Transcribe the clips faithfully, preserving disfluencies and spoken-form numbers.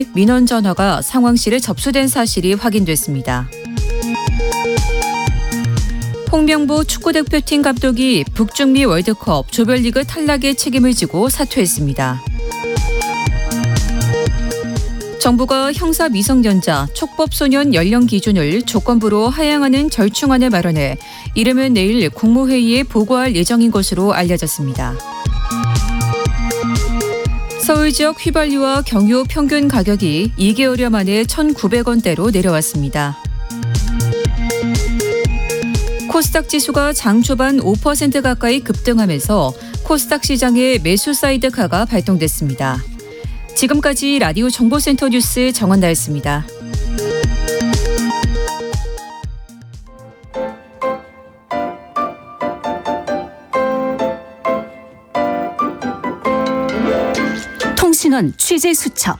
민원 전화가 상황실에 접수된 사실이 확인됐습니다. 홍명보 축구대표팀 감독이 북중미 월드컵 조별리그 탈락의 책임을 지고 사퇴했습니다. 정부가 형사 미성년자 촉법소년 연령 기준을 조건부로 하향하는 절충안을 마련해 이르면 내일 국무회의에 보고할 예정인 것으로 알려졌습니다. 서울 지역 휘발유와 경유 평균 가격이 이 개월여 만에 천구백 원대로 내려왔습니다. 코스닥 지수가 장 초반 오 퍼센트 가까이 급등하면서 코스닥 시장에 매수 사이드카가 발동됐습니다. 지금까지 라디오 정보센터 뉴스 정원나였습니다. 통신원 취재 수첩.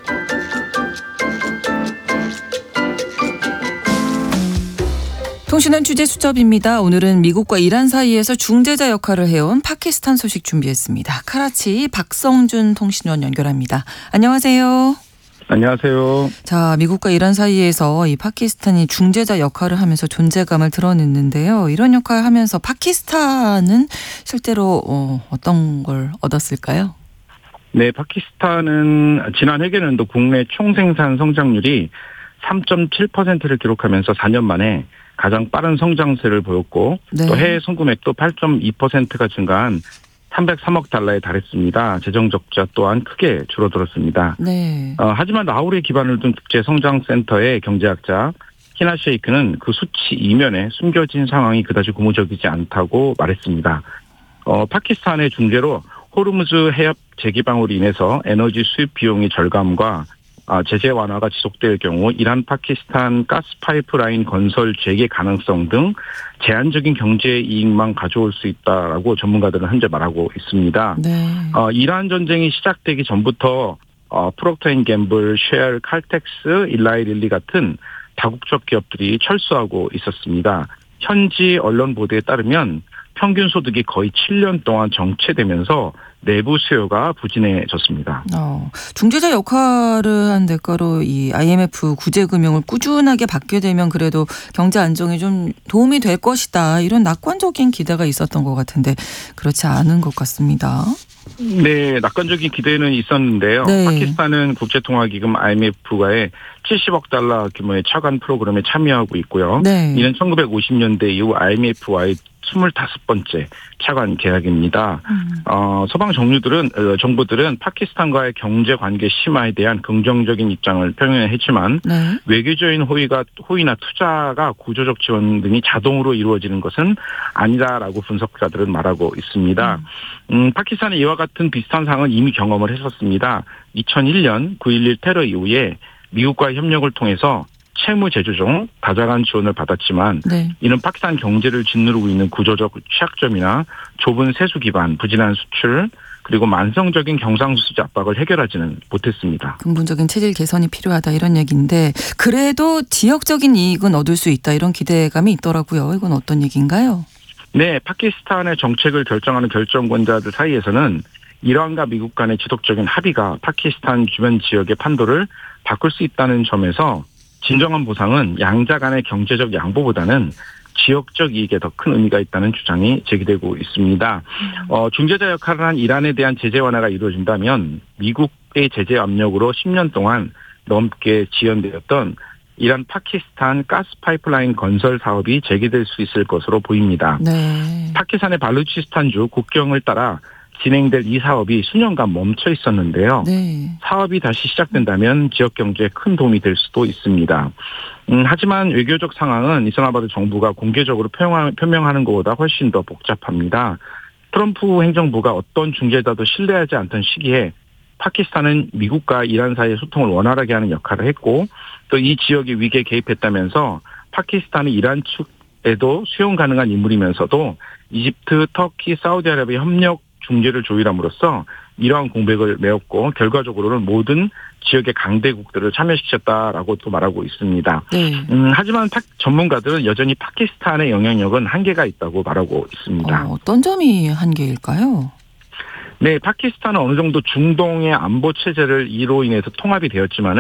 통신원 취재 수첩입니다. 오늘은 미국과 이란 사이에서 중재자 역할을 해온 파키스탄 소식 준비했습니다. 카라치 박성준 통신원 연결합니다. 안녕하세요. 안녕하세요. 자, 미국과 이란 사이에서 이 파키스탄이 중재자 역할을 하면서 존재감을 드러냈는데요. 이런 역할을 하면서 파키스탄은 실제로 어, 어떤 걸 얻었을까요? 네, 파키스탄은 지난 회계년도 국내 총생산 성장률이 삼 점 칠 퍼센트를 기록하면서 사 년 만에 가장 빠른 성장세를 보였고 네. 또 해외 송금액도 팔 점 이 퍼센트가 증가한 삼백삼억 달러에 달했습니다. 재정 적자 또한 크게 줄어들었습니다. 네. 어, 하지만 라울에 기반을 둔 국제성장센터의 경제학자 히나 셰이크는 그 수치 이면에 숨겨진 상황이 그다지 고무적이지 않다고 말했습니다. 어, 파키스탄의 중재로 호르무즈 해협 재개방으로 인해서 에너지 수입 비용의 절감과 제재 완화가 지속될 경우 이란 파키스탄 가스 파이프라인 건설 재개 가능성 등 제한적인 경제 이익만 가져올 수 있다라고 전문가들은 현재 말하고 있습니다. 네. 어, 이란 전쟁이 시작되기 전부터 어, 프록터 앤 갬블, 쉘, 칼텍스, 일라이 릴리 같은 다국적 기업들이 철수하고 있었습니다. 현지 언론 보도에 따르면 평균 소득이 거의 칠 년 동안 정체되면서 내부 수요가 부진해졌습니다. 어, 중재자 역할을 한 대가로 이 아이엠에프 구제금융을 꾸준하게 받게 되면 그래도 경제 안정에 좀 도움이 될 것이다. 이런 낙관적인 기대가 있었던 것 같은데 그렇지 않은 것 같습니다. 네, 낙관적인 기대는 있었는데요. 네. 파키스탄은 국제통화기금 아이엠에프와의 칠십억 달러 규모의 차관 프로그램에 참여하고 있고요. 네. 이는 천구백오십 년대 이후 아이엠에프와의 스물다섯 번째 차관 계약입니다. 음. 어, 서방 정유들은, 어, 정부들은 파키스탄과의 경제 관계 심화에 대한 긍정적인 입장을 표명했지만 네. 외교적인 호의가, 호의나 투자가 구조적 지원 등이 자동으로 이루어지는 것은 아니다라고 분석가들은 말하고 있습니다. 음. 음, 파키스탄은 이와 같은 비슷한 상황은 이미 경험을 했었습니다. 이천일 년 구일일 테러 이후에 미국과의 협력을 통해서 채무 제조 중 다자간 지원을 받았지만 네. 이는 파키스탄 경제를 짓누르고 있는 구조적 취약점이나 좁은 세수 기반, 부진한 수출, 그리고 만성적인 경상수지 압박을 해결하지는 못했습니다. 근본적인 체질 개선이 필요하다 이런 얘기인데 그래도 지역적인 이익은 얻을 수 있다 이런 기대감이 있더라고요. 이건 어떤 얘기인가요? 네, 파키스탄의 정책을 결정하는 결정권자들 사이에서는 이란과 미국 간의 지속적인 합의가 파키스탄 주변 지역의 판도를 바꿀 수 있다는 점에서 진정한 보상은 양자 간의 경제적 양보보다는 지역적 이익에 더 큰 의미가 있다는 주장이 제기되고 있습니다. 어, 중재자 역할을 한 이란에 대한 제재 완화가 이루어진다면 미국의 제재 압력으로 십 년 동안 넘게 지연되었던 이란 파키스탄 가스 파이프라인 건설 사업이 재개될 수 있을 것으로 보입니다. 네. 파키스탄의 발루치스탄주 국경을 따라 진행될 이 사업이 수년간 멈춰 있었는데요. 네. 사업이 다시 시작된다면 지역 경제에 큰 도움이 될 수도 있습니다. 음, 하지만 외교적 상황은 이슬라마바드 정부가 공개적으로 표명하, 표명하는 것보다 훨씬 더 복잡합니다. 트럼프 행정부가 어떤 중재자도 신뢰하지 않던 시기에 파키스탄은 미국과 이란 사이의 소통을 원활하게 하는 역할을 했고 또 이 지역의 위기에 개입했다면서 파키스탄이 이란 측에도 수용 가능한 인물이면서도 이집트, 터키, 사우디아라비아 협력 중재를 조율함으로써 이러한 공백을 메웠고 결과적으로는 모든 지역의 강대국들을 참여시켰다라고 또 말하고 있습니다. 네. 음, 하지만 파, 전문가들은 여전히 파키스탄의 영향력은 한계가 있다고 말하고 있습니다. 어, 어떤 점이 한계일까요? 네, 파키스탄은 어느 정도 중동의 안보 체제를 이로 인해서 통합이 되었지만은